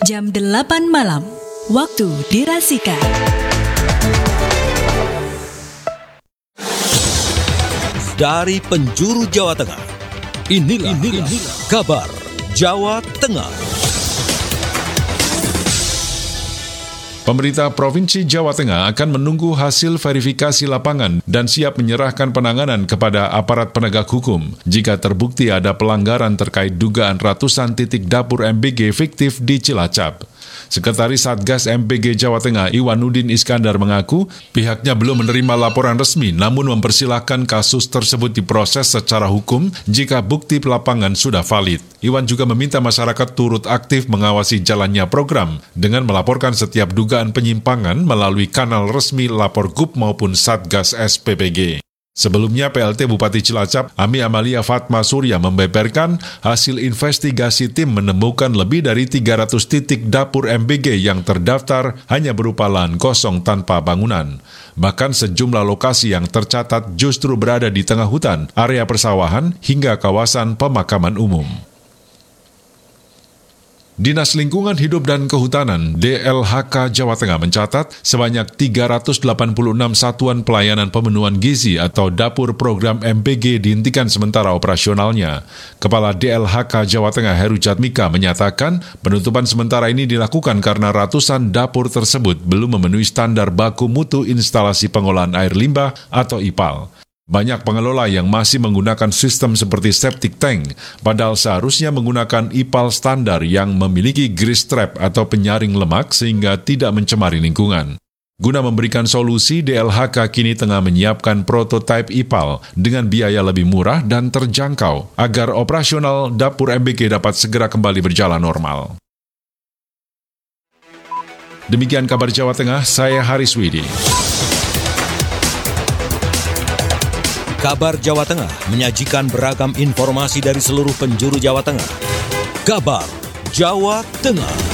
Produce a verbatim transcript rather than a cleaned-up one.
jam delapan malam, waktu dirasika. Dari penjuru Jawa Tengah, inilah, inilah, inilah kabar Jawa Tengah. Pemerintah Provinsi Jawa Tengah akan menunggu hasil verifikasi lapangan dan siap menyerahkan penanganan kepada aparat penegak hukum jika terbukti ada pelanggaran terkait dugaan ratusan titik dapur M B G fiktif di Cilacap. Sekretaris Satgas M P G Jawa Tengah Iwanuddin Iskandar mengaku pihaknya belum menerima laporan resmi namun mempersilahkan kasus tersebut diproses secara hukum jika bukti lapangan sudah valid. Iwan juga meminta masyarakat turut aktif mengawasi jalannya program dengan melaporkan setiap dugaan penyimpangan melalui kanal resmi Lapor G U P maupun Satgas S P P G. Sebelumnya, P L T Bupati Cilacap, Ami Amalia Fatma Surya membeberkan hasil investigasi tim menemukan lebih dari tiga ratus titik dapur M B G yang terdaftar hanya berupa lahan kosong tanpa bangunan. Bahkan sejumlah lokasi yang tercatat justru berada di tengah hutan, area persawahan, hingga kawasan pemakaman umum. Dinas Lingkungan Hidup dan Kehutanan D L H K Jawa Tengah mencatat sebanyak tiga ratus delapan puluh enam satuan pelayanan pemenuhan gizi atau dapur program M P G dihentikan sementara operasionalnya. Kepala D L H K Jawa Tengah Heru Jatmika menyatakan penutupan sementara ini dilakukan karena ratusan dapur tersebut belum memenuhi standar baku mutu instalasi pengolahan air limbah atau I P A L. Banyak pengelola yang masih menggunakan sistem seperti septic tank, padahal seharusnya menggunakan I P A L standar yang memiliki grease trap atau penyaring lemak sehingga tidak mencemari lingkungan. Guna memberikan solusi, D L H K kini tengah menyiapkan prototipe I P A L dengan biaya lebih murah dan terjangkau agar operasional dapur M B G dapat segera kembali berjalan normal. Demikian kabar Jawa Tengah, saya Haris Widi. Kabar Jawa Tengah menyajikan beragam informasi dari seluruh penjuru Jawa Tengah. Kabar Jawa Tengah.